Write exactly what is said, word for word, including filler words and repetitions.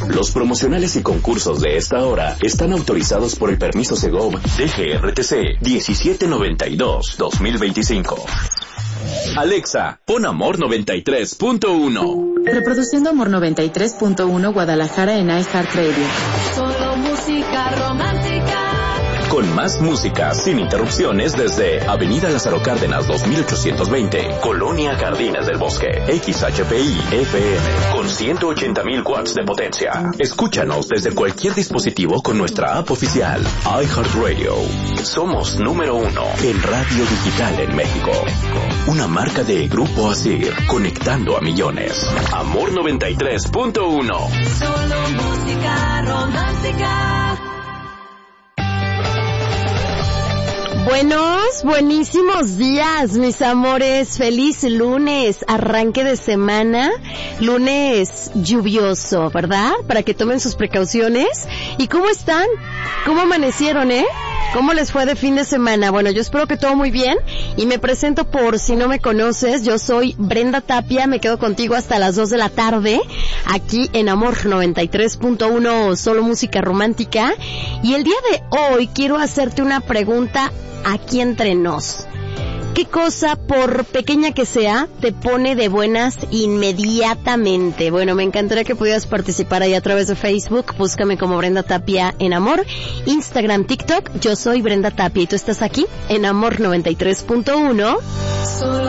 Los promocionales y concursos de esta hora están autorizados por el permiso Segov D G R T C diecisiete noventa y dos guión dos mil veinticinco. Alexa, pon Amor noventa y tres punto uno. Reproduciendo Amor noventa y tres punto uno Guadalajara en iHeartRadio. Solo música romántica. Con más música, sin interrupciones, desde Avenida Lázaro Cárdenas dos mil ochocientos veinte, Colonia Jardines del Bosque, X H P I F M, con ciento ochenta mil watts de potencia. Escúchanos desde cualquier dispositivo con nuestra app oficial, iHeartRadio. Somos número uno en radio digital en México. Una marca de Grupo Asir, conectando a millones. Amor noventa y tres punto uno. Solo música romántica. Buenos, buenísimos días, mis amores. Feliz lunes, arranque de semana, lunes lluvioso, ¿verdad? Para que tomen sus precauciones. ¿Y cómo están? ¿Cómo amanecieron, eh? ¿Cómo les fue de fin de semana? Bueno, yo espero que todo muy bien y me presento por si no me conoces. Yo soy Brenda Tapia, me quedo contigo hasta las dos de la tarde aquí en Amor noventa y tres punto uno, solo música romántica. Y el día de hoy quiero hacerte una pregunta aquí entre nos. ¿Qué cosa, por pequeña que sea, te pone de buenas inmediatamente? Bueno, me encantaría que pudieras participar ahí a través de Facebook. Búscame como Brenda Tapia en Amor. Instagram, TikTok, yo soy Brenda Tapia y tú estás aquí en Amor noventa y tres punto uno.